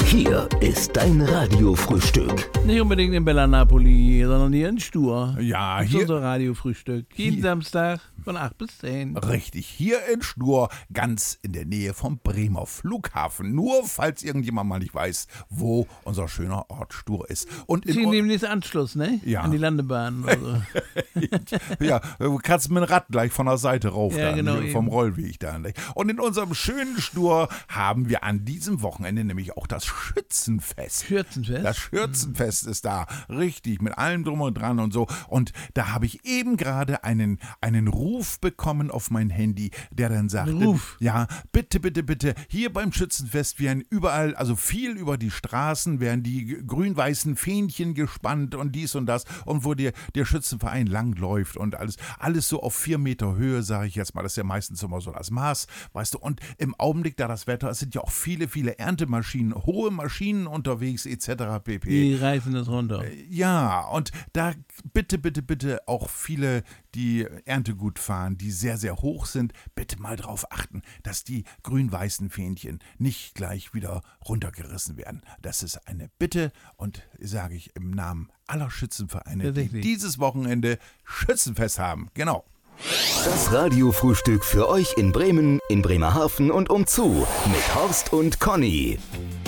Hier ist dein Radiofrühstück. Nicht unbedingt in Bella Napoli, sondern hier in Stur. Ja, Das ist hier. unser Radiofrühstück. Jeden Hier. Samstag von 8 bis 10. Richtig, hier in Stur, ganz in der Nähe vom Bremer Flughafen. Nur falls irgendjemand mal nicht weiß, wo unser schöner Ort Stur ist. Und Sie nehmen jetzt Anschluss, ne? Ja. An die Landebahn. Also. ja, du kannst mit dem Rad gleich von der Seite rauf, Ja, da, genau, vom eben. Rollweg da. Und in unserem schönen Stur haben wir an diesem Wochenende nämlich auch das Schützenfest. Schürzenfest? Das Schürzenfest ist da, richtig, mit allem drum und dran und so. Und da habe ich eben gerade einen Ruf bekommen auf mein Handy, der dann sagte, Ruf? ja, bitte, bitte, bitte, hier beim Schützenfest werden überall, also viel über die Straßen, werden die grün-weißen Fähnchen gespannt und dies und das. Und wo der Schützenverein langläuft und alles so auf 4 Meter Höhe, sage ich jetzt mal, das ist ja meistens immer so das Maß, weißt du. Und im Augenblick, da das Wetter, es sind ja auch viele Erntemaschinen, hohe Maschinen unterwegs etc. pp. Die reißen das runter. Ja, und da bitte, bitte, bitte auch viele, die Erntegut fahren, die sehr, sehr hoch sind, bitte mal drauf achten, dass die grün-weißen Fähnchen nicht gleich wieder runtergerissen werden. Das ist eine Bitte und sage ich im Namen aller Schützenvereine, die Tatsächlich. dieses Wochenende Schützenfest haben. Genau. Das Radiofrühstück für euch in Bremen, in Bremerhaven und umzu mit Horst und Conny.